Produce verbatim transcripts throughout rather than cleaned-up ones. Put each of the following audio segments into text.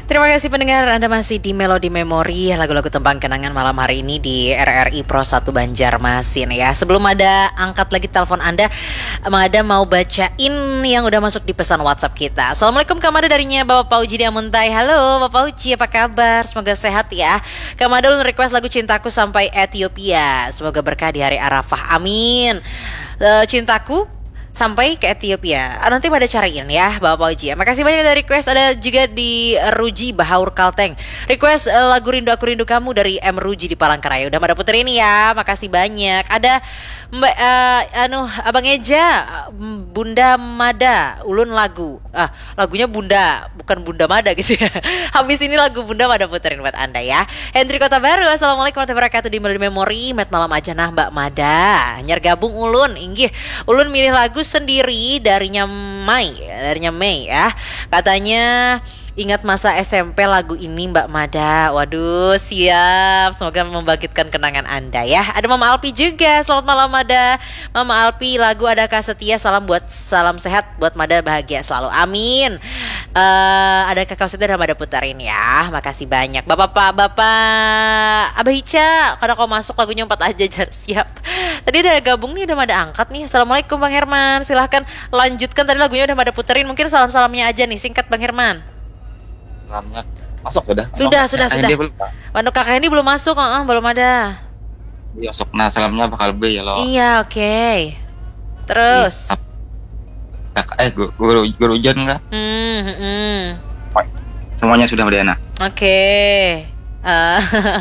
Terima kasih pendengar, Anda masih di Melodi Memori, lagu-lagu tembang kenangan malam hari ini di R R I Pro satu Banjarmasin ya. Sebelum ada angkat lagi telepon Anda, Mada mau bacain yang udah masuk di pesan WhatsApp kita. Assalamualaikum Kak Mada, darinya Bapak Pauji di Amuntai. Halo Bapak Pauji, apa kabar? Semoga sehat ya. Kak Mada ulun request lagu Cintaku sampai Ethiopia. Semoga berkah di hari Arafah, amin. uh, Cintaku sampai ke Ethiopia. Ah, nanti pada cariin ya Bapak Pauji. Makasih banyak dari request. Ada juga di Ruji Bahaur Kalteng. Request uh, lagu Rindu Aku Rindu Kamu dari M Ruji di Palangkaraya. Udah pada puter ini ya. Makasih banyak. Ada Mbak uh, anu Abang Eja, Bunda Mada, ulun lagu. Ah, lagunya Bunda, bukan Bunda Mada gitu ya. Habis ini lagu Bunda Mada puterin buat Anda ya. Hendri Kota Baru. Assalamualaikum warahmatullahi wabarakatuh di Melodi Memori. Met malam aja nah Mbak Mada. Nyar gabung ulun. Inggih. Ulun milih lagu sendiri darinya Mai, darinya Mei ya. Katanya ingat masa S M P lagu ini Mbak Mada. Waduh, siap. Semoga membangkitkan kenangan Anda ya. Ada Mama Alpi juga. Selamat malam Mada. Mama Alpi, lagu Adakah Setia, salam buat salam sehat buat Mada, bahagia selalu. Amin. Uh, ada Kakak Setia dan Mada putarin ya. Makasih banyak. Bapak-bapak, Bapak Abah Ica, kada kau masuk lagunya empat aja jar. Siap. Tadi udah gabung nih, udah Mada angkat nih. Assalamualaikum Bang Herman. Silahkan lanjutkan, tadi lagunya udah Mada puterin. Mungkin salam-salamnya aja nih, singkat Bang Herman. Salamnya masuk sudah. Sudah, oh, sudah, sudah. Waduh, kakak ini belum masuk, uh, belum ada. Iya, sok. Nah, salamnya bakal be ya lo. Iya, oke. Okay. Terus. Kakak eh guru guru hujan enggak? Hmm, hmm. Semuanya sudah Mariana. Oke. Okay. Uh.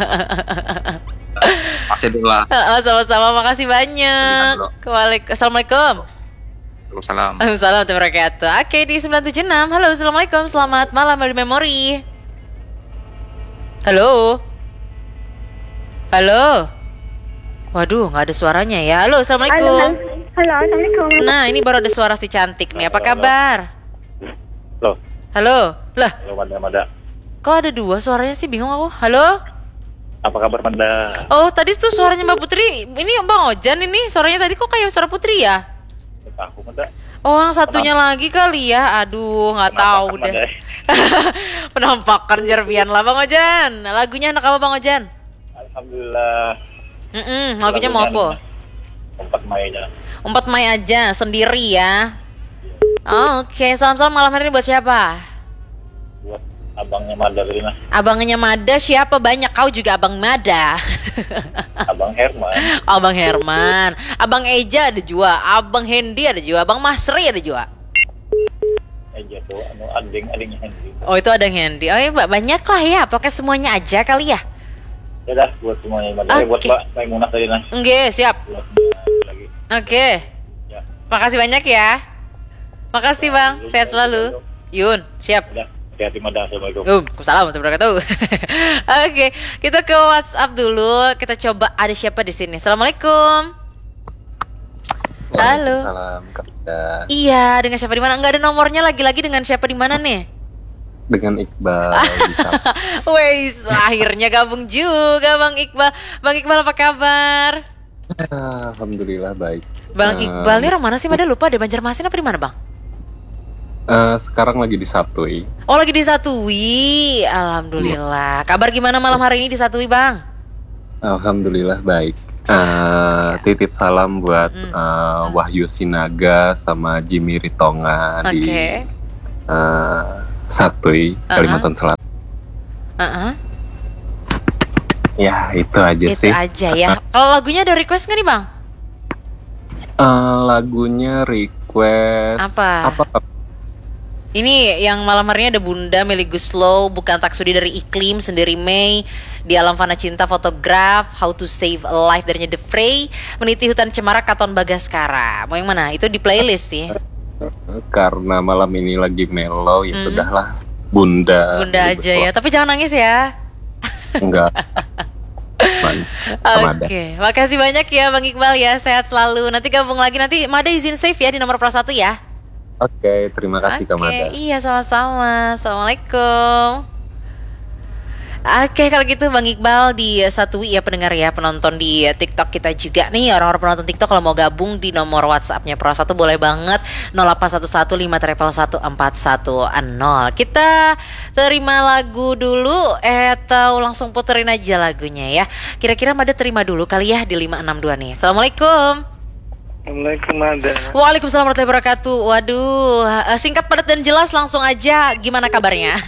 Masih dulu lah. Uh, sama-sama, makasih banyak. Waalaikumsalam. Assalamualaikum. Waalaikumsalam. Waalaikumsalam warahmatullahi wabarakatuh. Oke, di sembilan tujuh enam. Halo, assalamualaikum. Selamat malam dari Memori. Halo. Halo. Waduh, nggak ada suaranya ya. Halo, assalamualaikum. Halo, halo, assalamualaikum. Nah, ini baru ada suara si cantik nih. Apa kabar? Halo. Halo. Lah. Halo Mada, Mada. Kok ada dua suaranya sih? Bingung aku. Halo. Apa kabar Mada? Oh, tadi tuh suaranya Mbak Putri. Ini Bang Ojan ini. Suaranya tadi kok kayak suara Putri ya? Aku Mada. Oh, yang satunya Kenapa? lagi kali ya. Aduh, nggak tahu deh. Penampakan Jervian lah Bang Ojan. Lagunya anak apa Bang Ojan? Alhamdulillah. Mm-mm, lagunya mau apa? empat Mei aja. empat Mei aja, sendiri ya. Oh, oke, okay. Salam-salam malam hari ini buat siapa? Buat abangnya Mada tadi nah. Abangnya Mada siapa? Banyak, kau juga abang Mada. Abang Herman. Abang Herman. Abang Eja ada juga. Abang Hendy ada juga. Abang Masri ada juga. Eja tuh, anu ading adingnya Hendy. Oh, itu ada Hendy. Oh, ya, banyak lah ya. Pokoknya semuanya aja kali ya. Ya dah, buat semuanya Mada. Okay. Buat Mbak Maimunah tadi nah. Oke, siap. Lagi. Oke. Ya. Makasih banyak ya. Makasih Bang. Sehat selalu. Yun, siap. Udah. Hati-hati Mada. Assalamualaikum. Waalaikumsalam warahmatullahi wabarakatuh. Oke, kita ke WhatsApp dulu. Kita coba ada siapa di sini. Assalamualaikum. Halo. Waalaikumsalam. Iya, dengan siapa di mana? Enggak ada nomornya, lagi-lagi dengan siapa di mana nih? Dengan Iqbal. Wes, akhirnya gabung juga Bang Iqbal. Bang Iqbal apa kabar? Alhamdulillah baik. Bang Iqbal ini orang mana sih? Mada lupa, di Banjarmasin apa di mana Bang? Uh, sekarang lagi di Satui. Oh, lagi di Satui. Alhamdulillah. Kabar gimana malam hari ini di Satui Bang? Alhamdulillah baik. Uh, titip salam buat mm. uh, Wahyu Sinaga sama Jimmy Ritonga okay. di uh, Satui, uh-huh. Kalimantan Selatan. Uh-huh. Ya, itu aja itu sih. Itu aja ya. Kalau lagunya ada request nggak nih Bang? Uh, lagunya request apa? Apa? Ini yang malam harinya ada Bunda Meli Guslow, Bukan Tak Sudi dari Iklim, Sendiri Mei, Di Alam Fana Cinta Fotograf, How to Save a Life darinya The Frey, Meniti Hutan Cemara Katon Bagaskara. Mau yang mana? Itu di playlist sih. Karena malam ini lagi mellow ya hmm. sudahlah Bunda. Bunda aja besok. Ya, tapi jangan nangis ya. Enggak. Oke, okay. Makasih banyak ya Bang Iqbal ya, sehat selalu. Nanti gabung lagi, nanti Mada izin save ya di nomor Pro satu ya. Oke, okay, terima kasih okay, Kak Mada. Iya, sama-sama. Assalamualaikum. Oke, kalau gitu Bang Iqbal di satu ya pendengar ya, penonton di TikTok kita juga nih, orang-orang penonton TikTok kalau mau gabung di nomor WhatsApp-nya Pro satu boleh banget nol delapan satu satu lima satu satu empat satu nol. Kita terima lagu dulu eh, atau langsung puterin aja lagunya ya. Kira-kira Mada terima dulu kali ya di lima enam dua nih. Assalamualaikum. Assalamualaikum Mada. Waalaikumsalam warahmatullahi wabarakatuh. Waduh, eh, singkat padat dan jelas langsung aja. Gimana kabarnya?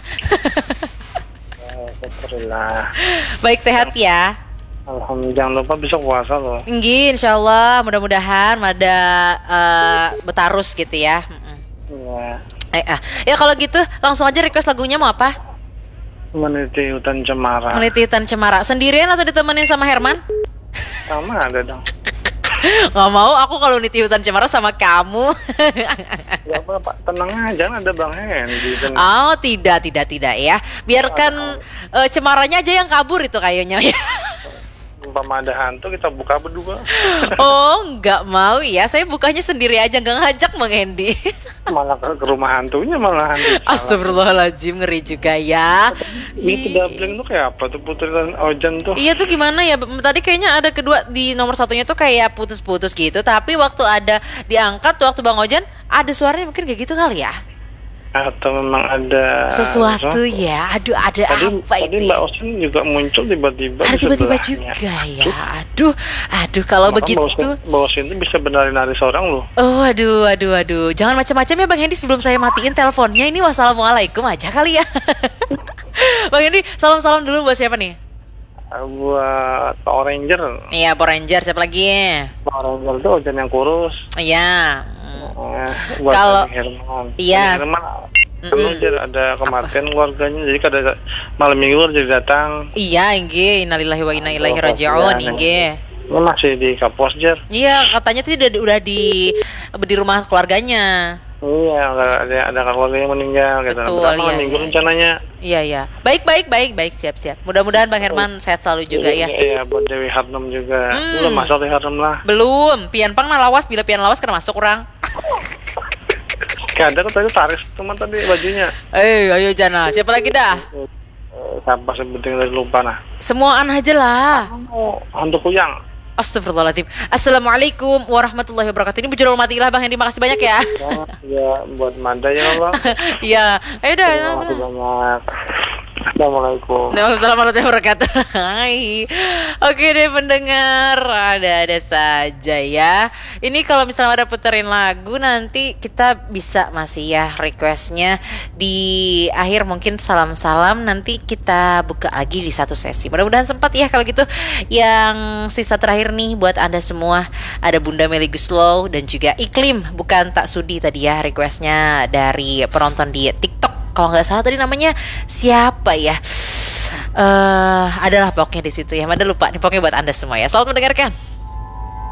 Alhamdulillah. Baik, sehat ya. Alhamdulillah, jangan lupa besok puasa loh. Nggih, insya Allah mudah-mudahan Mada uh, betarus gitu ya. Iya. Eh, ah. Ya kalau gitu langsung aja request lagunya mau apa? Meniti hutan cemara. Meniti hutan cemara. Sendirian atau ditemenin sama Herman? Sama ada dong. Gak mau, aku kalau niti hutan cemara sama kamu. Ya apa Pak, tenang aja, ada Bang Hendy. Oh tidak, tidak, tidak ya. Biarkan uh, cemaranya aja yang kabur itu kayaknya ya. Umpama ada hantu kita buka berdua. Oh nggak mau ya, saya bukanya sendiri aja, nggak ngajak Bang Hendy. Malah ke, ke rumah hantunya malah hantu. Astagfirullahaladzim, ngeri juga ya. Itu dabling tuh kayak apa tuh putri Ojan tuh? Iya tuh gimana ya, tadi kayaknya ada kedua di nomor satunya tuh kayak putus-putus gitu. Tapi waktu ada diangkat waktu Bang Ojan ada suaranya mungkin kayak gitu kali ya. Atau memang ada sesuatu ya. Aduh ada tadi, apa tadi itu Mbak Osin juga muncul tiba-tiba. ada tiba-tiba juga ya. Aduh, aduh kalau Maka begitu Mbak Osin itu bisa benarin-nari seorang loh. Oh aduh, aduh, aduh. Jangan macam-macam ya Bang Hendy sebelum saya matiin teleponnya. Ini wassalamualaikum aja kali ya. Bang Hendy, salam-salam dulu buat siapa nih? Buat Power Ranger. Iya, Power Ranger. Siapa lagi? Power Ranger itu Ojan yang kurus. Iya. Eh, buat Kalau Herman. iya. Herman perlu ada kematian keluarganya, jadi kada malam minggu jadi datang. Iya, inggih. Innalillahi wa inna ilaihi raji'un, inggih. Ini masih di Kapos Jer. Iya, katanya sih udah, udah di di rumah keluarganya. Iya, ada ada keluarga yang meninggal gitu. Betul, Berapa iya, minggu iya. rencananya? Iya, iya. Baik, baik, baik, baik. Siap, siap. Mudah-mudahan Bang Herman sehat selalu juga ya. Iya, buat Dewi Harnum juga. Hmm. Belum masuk Dewi Harnum lah. Belum. Pian pang nah lawas, bila pian lawas kena masuk orang. Gak ada kok tadi tarik teman tadi bajunya. Eh, ayo Jana. Siapa lagi dah? Eh, Siapa sebutin dari lupa nah. Semuaan aja lah. Oh, hantu kuyang. Astagfirullahaladzim. Assalamualaikum warahmatullahi wabarakatuh. Ini bujur matilah Bang Hendy. Makasih banyak ya. Ya, ya buat Manda ya Allah. Iya. Ayo dah. Terima kasih banyak. Assalamualaikum. Waalaikumsalam warahmatullahi wabarakatuh. Hai. Oke deh pendengar, ada-ada saja ya. Ini kalau misalnya ada puterin lagu nanti kita bisa masih ya requestnya di akhir mungkin salam-salam nanti kita buka lagi di satu sesi. Mudah-mudahan sempat ya kalau gitu. Yang sisa terakhir nih buat Anda semua ada Bunda Meli Guslow dan juga Iklim bukan tak sudi tadi ya requestnya dari penonton di TikTok. Kalau nggak salah tadi namanya siapa ya? Eh, uh, adalah pokoknya di situ ya. Mada lupa nih pokoknya buat Anda semua ya. Selamat mendengarkan.